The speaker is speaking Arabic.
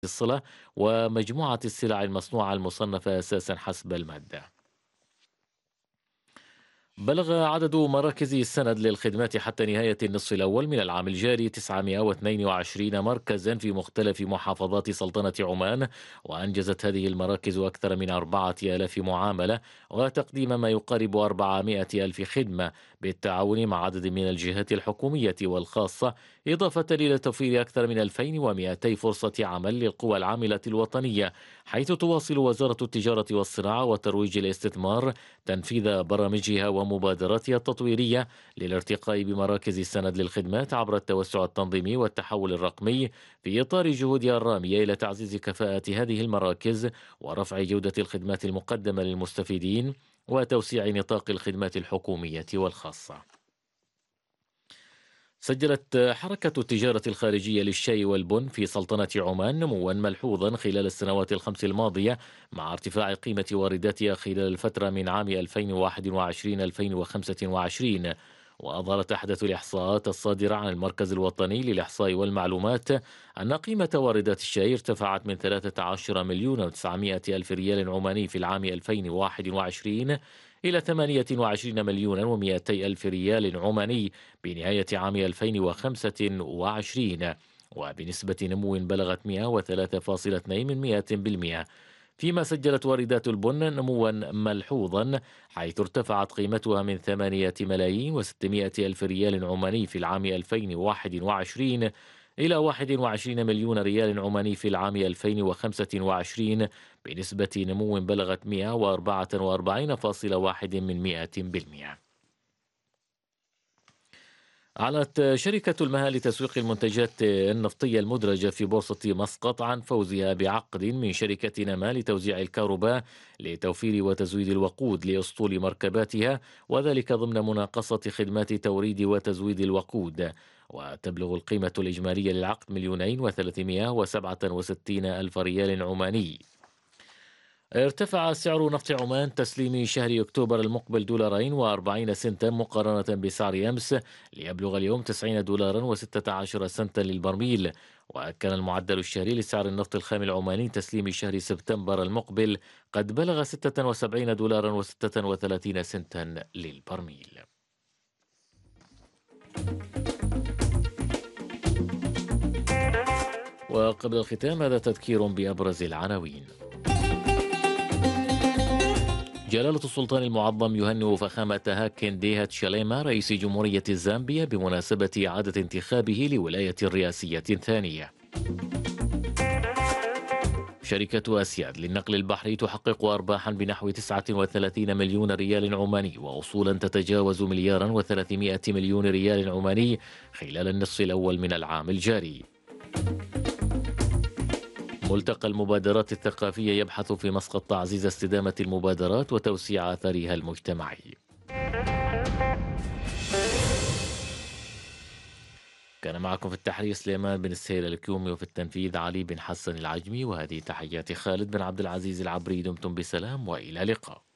الصلة ومجموعة السلع المصنوعة المصنفة أساسا حسب المادة. بلغ عدد مراكز السند للخدمات حتى نهاية النصف الأول من العام الجاري 922 مركزا في مختلف محافظات سلطنة عمان، وأنجزت هذه المراكز أكثر من 4000 معاملة وتقديم ما يقارب 400 ألف خدمة بالتعاون مع عدد من الجهات الحكومية والخاصة، إضافة إلى توفير أكثر من 2200 فرصة عمل للقوى العاملة الوطنية، حيث تواصل وزارة التجارة والصناعة وترويج الاستثمار تنفيذ برامجها ومبادراتها التطويرية للارتقاء بمراكز السند للخدمات عبر التوسع التنظيمي والتحول الرقمي، في إطار جهودها الرامية إلى تعزيز كفاءة هذه المراكز ورفع جودة الخدمات المقدمة للمستفيدين وتوسيع نطاق الخدمات الحكومية والخاصة. سجلت حركة التجارة الخارجية للشاي والبن في سلطنة عمان نموا ملحوظا خلال السنوات الخمس الماضية، مع ارتفاع قيمة وارداتها خلال الفترة من عام 2021-2025. وأظهرت أحدث الإحصاءات الصادرة عن المركز الوطني للإحصاء والمعلومات أن قيمة واردات الشاي ارتفعت من 13 مليون و900 ألف ريال عماني في العام 2021 إلى 28 مليون و200 ألف ريال عماني بنهاية عام 2025، وبنسبة نمو بلغت 103.2%. فيما سجلت واردات البن نموا ملحوظا، حيث ارتفعت قيمتها من 8 ملايين و600 ألف ريال عماني في العام 2021 إلى 21 مليون ريال عماني في العام 2025 بنسبة نمو بلغت 144.1%. أعلنت شركة المها لتسويق المنتجات النفطية المدرجة في بورصة مسقط عن فوزها بعقد من شركة نما لتوزيع الكهرباء لتوفير وتزويد الوقود لأسطول مركباتها، وذلك ضمن مناقصة خدمات توريد وتزويد الوقود. وتبلغ القيمة الإجمالية للعقد 2,367 ألف ريال عماني. ارتفع سعر نفط عمان تسليم شهر أكتوبر المقبل $2.40 مقارنة بسعر أمس، ليبلغ اليوم $90.16 للبرميل. وكان المعدل الشهري لسعر النفط الخام العماني تسليم شهر سبتمبر المقبل قد بلغ $76.36 للبرميل. وقبل الختام هذا تذكير بأبرز العناوين. جلالة السلطان المعظم يهنئ فخامة هاكيندي هاتشاليما رئيس جمهورية زامبيا بمناسبة إعادة انتخابه لولاية رئاسية ثانية. شركة أسياد للنقل البحري تحقق أرباحا بنحو 39 مليون ريال عماني وأصولا تتجاوز 1,300 مليون ريال عماني خلال النصف الأول من العام الجاري. ملتقى المبادرات الثقافية يبحث في مسقط تعزيز استدامة المبادرات وتوسيع أثرها المجتمعي. كان معكم في التحرير سليمان بن السهيل الكيومي، وفي التنفيذ علي بن حسن العجمي، وهذه تحيات خالد بن عبد العزيز العبري. دمتم بسلام وإلى اللقاء.